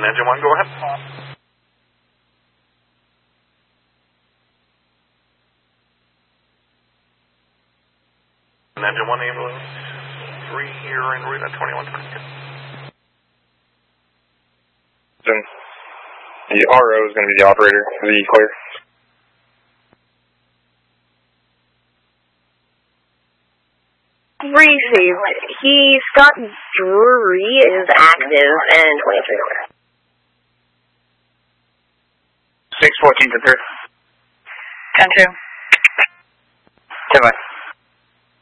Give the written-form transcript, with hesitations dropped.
Engine 1, go ahead. Engine 1, ambulance 3 here en route at 2122. The RO is going to be the operator. Is he clear? Receive. Scott Drury is active and 23. 614 compared. 10-2. 10-bye.